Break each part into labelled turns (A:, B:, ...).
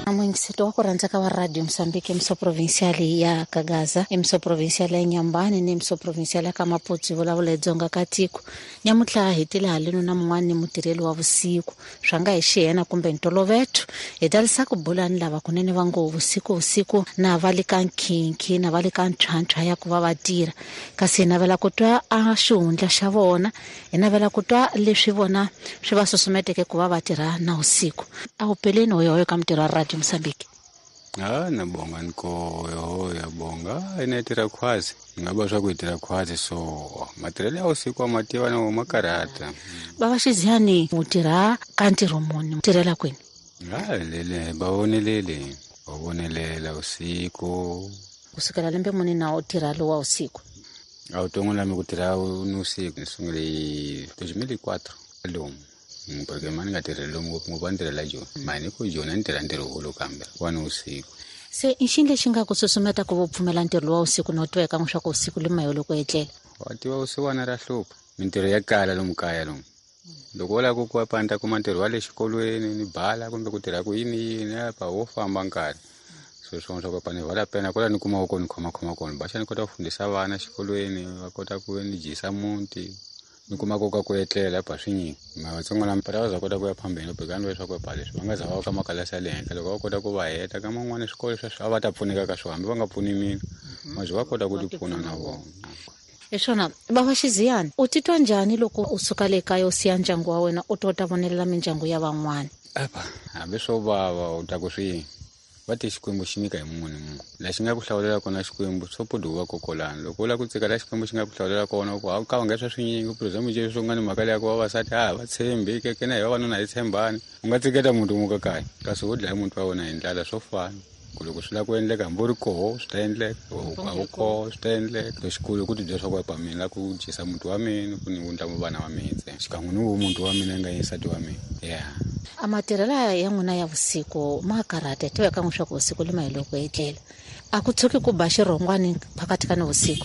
A: Mwingisito wa ku rhandza ka wa Radio Msambiki emso provinciali ya Kagaza, emso provinciali ya Nyambani ni emso provinciali ya Kamaputsi vulavula Dzonga ka tiko. Nyamutla hitile haleno na mun'wani mutirheli wa vusiku. Swanga hi xihena kumbe ntoloveto. Hi talisa ku bula ni lava kunene va ngo vusiku na va le ka nkhinkhi na va le ka ntlhantlha ya ku va va tirha. Kasi na vela ku twa a xihundla xa vona, hi na vela ku twa leswi vona swi va susumeteke ku va va tirha na usiku. A wu peleni hoyo ka mutirhi wa Radio Msambiki.
B: Nabonga nko yabonga inetira khwazi ngaba swa kuitira khwazi so matirhelo ya usiku wa mativa na makarata.
A: Baba Xiziyani mutirha ka ntirho muni mutirhela kwini?
B: Lele bawonelela usiku.
A: Kusukela lembe muni na utirha lo wa usiku?
B: Autongola mi kutirha usiku nisungule 2004 lomu. Porque mani ngatirhelo ngopfu ntirhela jona mani ku jona ntirho holo kambe wana usiku.
A: Se inxini lexi nga ku susumeta ku vupfumela ntirho wa usiku no tweka n'wi swa ku usiku lima yo loko etlela?
B: Wativa usiwana ra hlupha mintirho ya kala lomu kaya lomu. Loko u lava ku panta kuma ntirho wa le xikolweni ni bala kumbe ku tirha ku yini apa wo famba nkarhi. So swona swa ku pani vala pena kola ni kuma ku ni khoma kona baxa ni kota ku fundisa vana xikolweni va kota ku ni jisa muti. Ni kuma ku etlela pa swinyingi ma vatsongwana mpira va za kota ku ya phambeni bekani leswaku pa leswi va nga za va ka makalasi ya le henhla loko va kota ku va heta ka man'wana swikolo sweswi a va ta pfuneka ka swona va nga pfuni mina mazwi va kota ku tipfuna na vona.
A: Hi swona Baba Xiziyani u titwa njhani loko u suka le kaya u siya ndyangu wa wena u tota vonelela mindyangu ya van'wana?
B: Hambi swo vava u ta ku swi va ti xikwembu xi nyika hi munhu lexi nga ku hlawulela kona xikwembu swo puduwa kokolani loko u lava ku tsika la xikwembu xi nga ku hlawulela kona ku a ka va nga swa swinyingi purezama je swo nga ni mhaka leya ku vavasati va tshembi keke na hi vavanuna hi tshembani u nga tsiketa munhu muka kaya kasi wo dlaya muti wa wena hi ndlala swo fana ku loko swi lava ku endleka hambi u ri koho swi ta endleka a wu koho swi ta endleka lexikulu ku tibyela swa ku pa mina la ku jisa muti wa mina ku ni wundla vana va mina ntsena xikan'we ni wo muti wa mina nga yisati wa mina
A: a matirhelo ya n'wina ya vusiku ma karata tiveka n'wi swa ku usiku lima hi loko etlela a ku tshuki ku ba xirhongwani phakathi ka ni vusiku?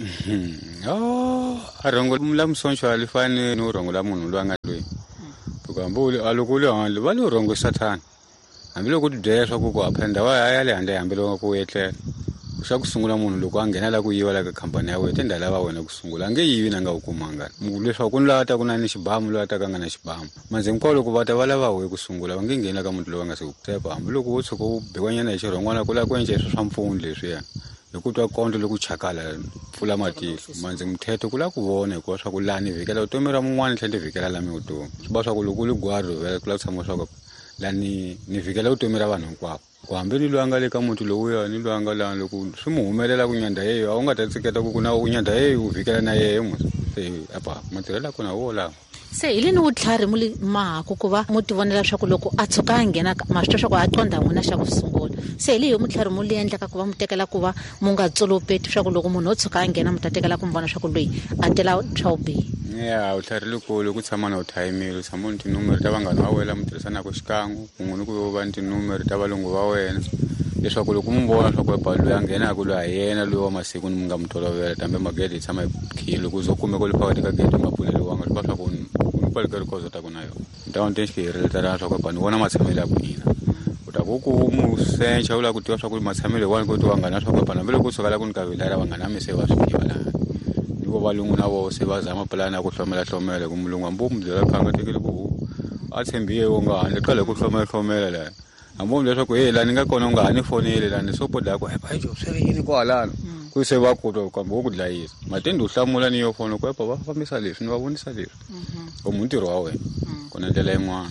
B: A rhongo la musonxo ali fani no rhongo la munhu loyi a nga loyi hambi a loko u le handle va lo rhongo sathana hambi loko u tibyela swa ku a phela ndhawu ya le handle hambi loko ku etlela swa ku sungula munhu loko a nghena la ku yiva la ka khampani ya wena tindlela va wena ku sungula a nge yivi na nga u kumanga leswaku ku ni lava ta ku na ni xibamu loyi a ta ka nga na xibamu manze hinkwavo loko va ta va lava huwe ku sungula va nge ngheni la ka muti loyi va nga se ku tsepa hambi loko wo tshuka u biwanyana hi xirhongwana ku lava ku endla swa mpfuni leswiya hi ku twa konto loko chakala pfula matihlo manze mthetho ku lava ku vona hikuva swa ku laha ni vhikela vutomi ra mun'wana tlhela ni vhikela la mi vutomi swi va swa ku loko u li gwari vhela ku lava ku tshama swa ku la ni vhikela vutomi ra vanhu hinkwavo ku hambi ni loyi a nga le ka muti lowuya ni loyi a nga lani loko swi mu humelela ku nyandha yeyo a wu nga ta tsiketa ku na u nyandha yeyo u vhikela na yehe se apa matirhelo kona wo lawa.
A: Se hi leni vutlhari mu mahaku ku va mu ti vonela swa ku loko a tshuka a nghena ma swi twa swa ku a qonda n'wina xa ku sungula se hi leyo mutlhari mu li endlaka ku va mu tekela ku va mu nga tsolopeti swa ku loko munhu o tshuka a nghena mu ta tekela ku mi vona swa ku loyi a tela swa vubihi?
B: Vutlhari lokulu ku tshama na u thayimile u tshama ni tinumero ta vanghana va wena mu tirhisanaka xikan'we kun'we ni ku va ni tinumero ta valungu va wena leswaku loko mu vona swa ku pa loyi a nghenaka loyi a yena loyi wa masiku ni mi nga mu tolovela kambe magede hi tshama hi khile loko u zo kumeka u phakathi ka gede u nga pfuleliwanga swi va swa ku ni pfaleka rikozo ta ku na yona ni ta vona tinxihireletana swa ku pa ni vona matshamelo ya ku hina u ta ku mu sencha u lava ku tiva swa ku matshamelo hi wani ku ti vanghana swa ku pa hambi loko u tshuka la ku ni kavilara vanghana mi se va swi tiva laha ni vo valungu na vo se va zama pulani ya ku hlomela ku mulungu hambi u mu byela kha nga tekeli ku a tshembiye wo nga handle qale ku hlomela laha hambi u mu byela swa ku laha ni nga kona u nga ha ni foneli laha ni so poda ku epajo swi ri yini kwalano ku se va kutwa kambe wo ku dlayisa matende u hlamula ni yo fona ku epa va fambisa leswi ni va vonisa leswi u mu ntirho wa wena ku na ndlela yin'wana.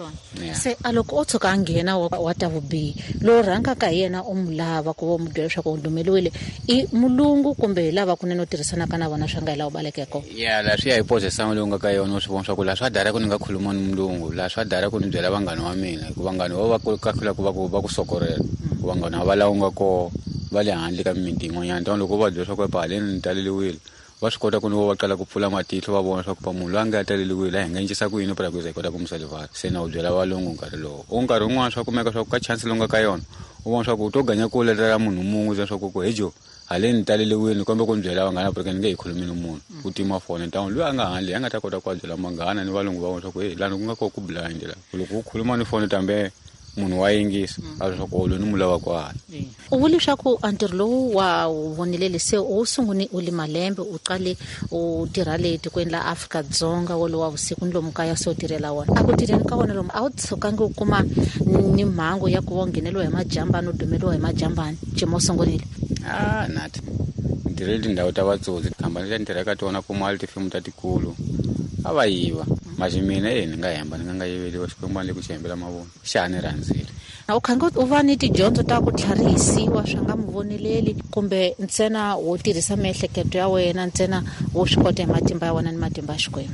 A: Se a loko o tshuka a nghena wa ta vubihi lowu rhangaka hi yena u mu lava ku va mu byela leswaku u lumeliwile i mulungu kumbe hi lava kunene u tirhisanaka na vona swa nga hi laha u baleke kona?
B: Laha swi ya hi pozisama leyi u nga ka yona u swi vona swa ku laha swa dara ku ni nga khuluma ni mulungu laha swa dara ku ni byela vanghana wa mina hikuva vanghana va kahlula ku va ku sokorela ku vanghana va laha u nga koho va le handle ka mimiti yin'wanyana tano loko va byela swa ku epa haleni ni taleliwile va swi kota ku ni vo va qala ku pfula matihlo va vona swa ku pa munhu loyi a nga taleliwile hi nga endlisa ku yini para ku za hi kota ku musalivhata se na u byela valungu nkarhi lowu nkarhi wun'wana swa kumeka swa ku ka chance lowu nga ka yona u vona swa ku u to ganya ku letela munhu mun'we za swa ku hejo haleni ni taleliwile kombe ku ni byela vanghana porque ni nge hi khulumi ni munhu ku tima fona ntawu loyi a nga handle a nga ta kota ku va byela manghana ni valungu va vona swa ku lani ku nga koho ku blind la loko u khuluma ni foni tambe munhu wa yingisa a leswaku lo ni mulava kwala.
A: U vuli leswaku a ntirho lowu wa wu vonelele se u sunguni u li malembe u qale u tirha le tikweni la Afrika-Dzonga wolo wa vusiku ni lomu kaya se u tirhela wona. A ku tirheni ka wona lomu a wu tshukangi u kuma ni mhangu ya ku va ngheneliwa hi majambani u dumeliwa hi majambani cimo sungulile?
B: Nati ni tirhele tindhawu ta vatsotsi tikhampani leti ni tirha ka tona kumali tifilimu ta tikulu a va yiva manje mina ni nga hemba ni nga yiveliwa xikwembu le ku xi hembela mavoni xa ni rhandzile.
A: U khange u va ni tidyondzo ta ku tlharihisiwa swa nga mi voneleli kumbe ntsena wo tirhisa miehleketo ya wena ntsena wo swi kota hi matimba ya wena ni matimba ya xikwembu?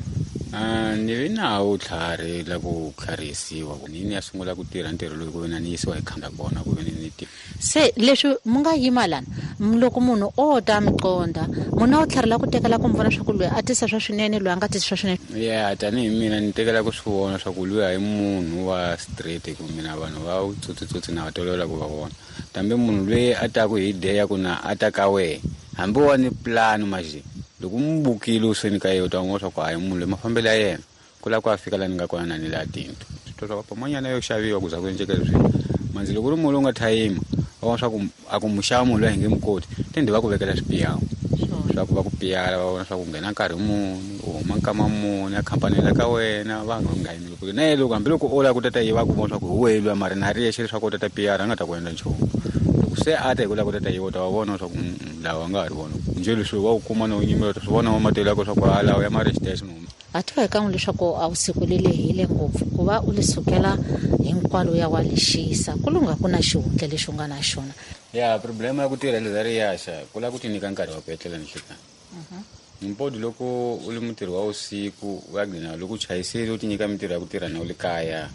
B: Ni vi nawu tlhari la ku tlharihisiwa ni ya sungula ku tirha ntirho loyi ku ve na ni yisiwa hi khanda kona ku ve ni
A: se leswi mu nga yima lana loko munhu o ta mi qonda munhu a wu tlharela ku tekela ku mi vona swa ku loyi a tisa swa swinene loyi a nga tisi swa swinene?
B: Tanihi mina ni tekela ku swi vona swa ku luya hi munhu wa straight ku mina vanhu va vutsotsi na va tolovela ku va vona kambe munhu loyi a taku hi ideya ku na a ta ka wehe hambi wa ni plan maji loko mi bukile usweni ka yena u ta n'wi swa ku hayi munhu loyi mafambelo ya yena ku la ku a fika la ni nga kona na ni la tinto swi twa swa ku manyana yo xaviwa ku za ku endleka leswi manzi loko ri munhu loyi u nga thayima va vona swa ku a ku muxava munhu loyi a hi nge mi koti tende va ku vekela swipiyawu swa ku va ku piyala va vona swa ku nghena nkarhi muni u huma nkama muni a khampani la ka wena va nga yimeli ku na ye loko hambiloko o la ku tata yiva ku vona swa ku hi wehe luya mari na ri yexe leswaku u tata piyara a nga ta ku endla nchumu loko se a ta hi ku la ku tata yiva u ta va vona swa ku lawa nga ha ri vona nje leswi va wu kuma na u yimela swi vona matelo ya ku swa ku lawa ya marextation
A: a tiva hi kan'we leswaku a vusiku le lehile ngopfu ku va u le sukela hinkwalo ya wa lexisa ku lunga ku na xihundla lexi u nga na xona?
B: problema ya ku tirha leza ri yaxa ku la ku ti nyika nkarhi wa ku etlela nhlekani mpodi loko u ri mutirhi wa vusiku u ya gcina loko u chayisile u ti nyika mitirho ya ku tirha na u le kaya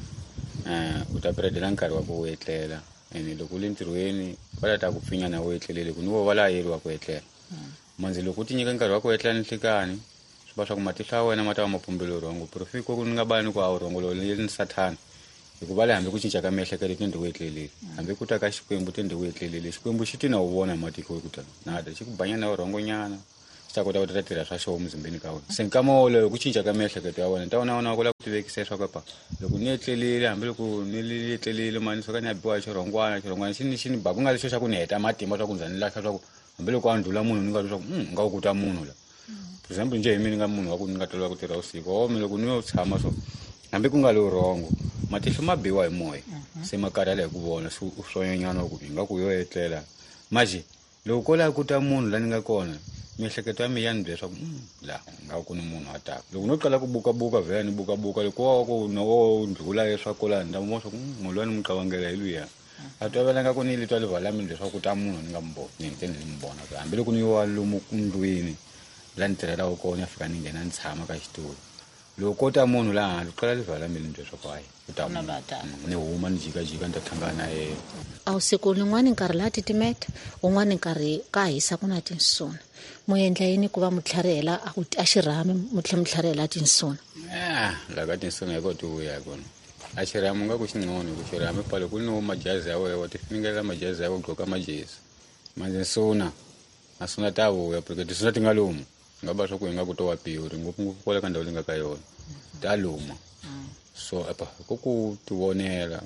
B: u ta peredela nkarhi wa ku u etlela ene loko u le ntirhweni va ta ku pfinya na u etlelele ku ni vo va la yeriwa ku etlela manzi loko u ti nyika nkarhi wa ku etlela nhlekani swi va swa ku matihlo ya wena ma ta va mapumbelo rhongo profiko ku ni nga bani ku a wu rhongolo le ni sathana hikuva le hambi ku cinca ka miehleketo tende u etlelele hambi ku ta ka xikwembu tende u etlelele xikwembu xi ti na u vona hi matiko hi ku ta nada xi ku banyana u rhongonyana xi ta kota ku ta tirha swa xoho muzimbeni ka wena se nkama wolowo ku cinca ka miehleketo ya wena ni ta vona ku la ku tivekisa leswaku apa loko ni etlelile hambi loko ni etlelile mani swo ka ni ya biwa xirhongwana xi ni ba ku nga lexo xa ku ni heta matimba swa ku ndza ni lahla swa ku hambi loko a ndlhula munhu ni nga twa swa ku nga ku kuta munhu la for example nje hi mina ni nga munhu wa ku ni nga tolovela ku tirha vusiku mi loko ni yo tshama so hambi ku nga lo rhongo matihlo ma biwa hi moya se ma karhala hi ku vona swonyanyana ku hi nga ku yo etlela maji loko ko la ku ta munhu la ni nga kona miehleketo ya mi ya ni byela swa ku la nga ku ni munhu a taka loko no qala ku bukabuka vhela ni bukabuka loko wa ku no wo ndlula leswaku la ni ta vona swa ku munhu loyi ni n'wi qavangela hi luya a twavelanga ku ni litwa liva la mi leswaku ta munhu ni nga mi vona ni ntende ni mi vona hambi loko ni wa lomu ndlwini la ni tirhelaka kona ya fika ni nghena ni tshama ka xitulu loko ko ta munhu laha handle qala liva la mi ni byela swa ku hayi u ta ni huma ni jikajika ni ta tlhangana na yena.
A: A vusiku lin'wani nkarhi la titimeta un'wani nkarhi ka hisa ku na tinsuna mu endla yini ku va mu tlharihela a xirhami mu tlhela mu tlharihela tinsuna?
B: La ka tinsuna hi ko ti vuya hi kona a xirhami nga ku xin'oni ku xirhami pale ku ni wo majazi ya wehe wa ti finingela majazi ya we gqoka majezi manje nsuna naswona ta vuya porque tinsuna ti nga lomu nga ba swa ku hi nga ku to wa piyori ngopfungopfu kwale ka ndhawu leyi nga ka yona ta luma so apa ko ku ti vonela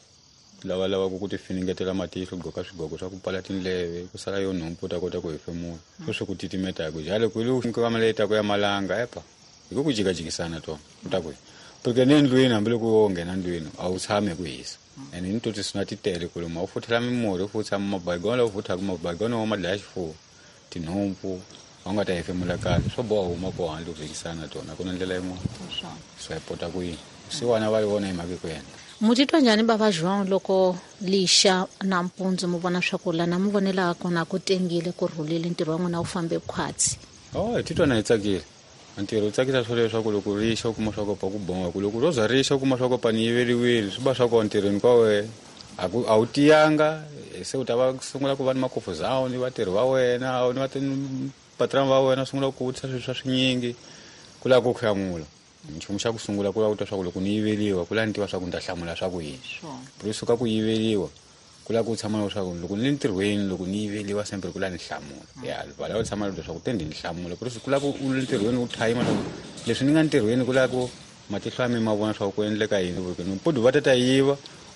B: lava ku ti finingetela matihlo gqoka swigqoko swa ku pfala tindleve ku sala yo nhompfu u ta kota ku hefemula swi ku titimeta hi ku jalo ku lowu ka maleta ku ya malanga epa hi ku jikajikisana tona u ta ku porque ni endlwini hambiloko wo nghena ndlwini a wu tshami ku hisa ene ni to tisuna ti tele ku lomu a wu futhela mimurhi u fu tshama mabayigona lawa u futhaka mabayigona wo ma dlaya xifuwo tinhompfu va nga ta hefemula kahle swo boha huma ko handle ku vekisana tona ku na ndlela yin'wana swi hepota ku yini siwana va yi vona hi mhaka ku endla.
A: Mu titwa njhani bava João loko lixa nampundzu mu vona swa ku lana mu vonela kona ku tengile ku rhulile ntirho wa n'wina wu fambe khwatsi?
B: Hi titwa na hi tsakile ntirho wu tsakisa swo leswaku loko rixa u kuma swa ku pa ku bonga ku loko ro za rixa u kuma swa ku pa ni yiveriwile swi ba swa ku ntirhweni ka wena a wu tiyanga se u ta va sungula ku va ni makofuzao ni vatirhi va wena ni patrani va wena sungula ku vutisa swilo swa swinyingi ku lava ku khuyamula nchumu xa ku sungula ku lava ku twa swa ku loko ni yiveliwa ku lava ni tiva swa ku ni ta hlamula swa ku yini ku suka ku yiveliwa ku lava ku tshama na swa ku loko ni le ntirhweni loko ni yiveliwa sempre ku lava ni hlamula va lava ku tshama na swa ku tende ni hlamula ku lava ku u le ntirhweni u thayima swa ku leswi ni nga ntirhweni ku lava ku matihlo ya mi ma vona swa ku endleka yini porque mpodi va ta yiva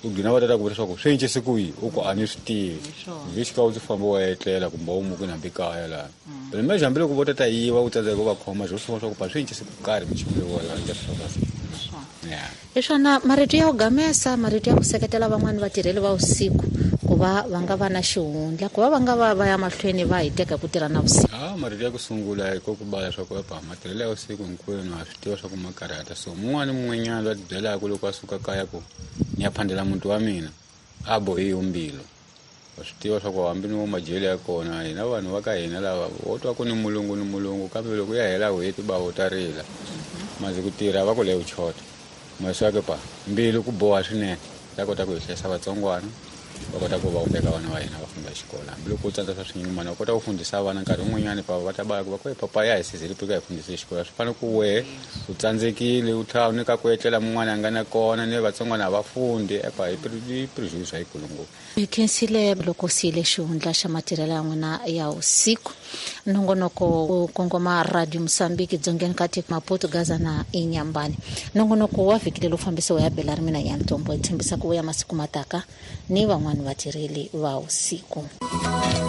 B: u gina va tata ku leswaku swi encise ku yi u ku a ni swi tivi hi xika u famba wa etlela kumbe u muku nambi kaya laha but meje hambi loko vo tata yiva u tsandzeka ku va khoma swo swi swa ku swi encise ku karhi michimo leyi wa endla swona
A: hi swona marito ya ku gamesa marito ya ku seketela van'wani vatirheli va usiku ku va nga va na xihundla ku va nga va ya mahlweni va hiteka ku tirha na vusiku
B: marito ya ku sungula ko ku bala swa ku matirhelo ya usiku hinkwenu a swi tiva swa ku makarhata so mun'wana mun'wanyana va tibyelaka loko a suka kaya ku ni ya phandela muti wa mina a bohi umbilo va swi tiva swa ku hambi ni wo majele ya kona hina vanhu va ka hina lava wo twa ku ni mulungu kambe loko ya hela hweti va wo tarila maze ku tirha va ku leyo chota maswake mbilu ku boha swinene ta kota ku hlayisa vatsongwana va kota ku va teka vana va hina va famba xikola hambi loko u tsandza swa swinyumana va kota ku fundisa vana nkarhi wun'wanyana va ta baya ku va ku papa ya hi sizeli pika hi fundise xikola swi fanele ku wehe u tsandzekile u tlhela u nyika ku etlela mun'wana a nga na kona ni vatsongwana a va fundi hi prejudice yikulu ngopfu
A: hi khensile loko siyile xihundla xa matirhelo ya n'wina ya usiku nongonoko wo kongoma Radio Msambiki dzongeni ka tiko Maputo Gaza na Inyambani nongonoko wa vhiki leyi fambisiwa ya bela ri mina ya ntombo tshembisa ku ya masiku mataka ni van'wani vatirheli va usiku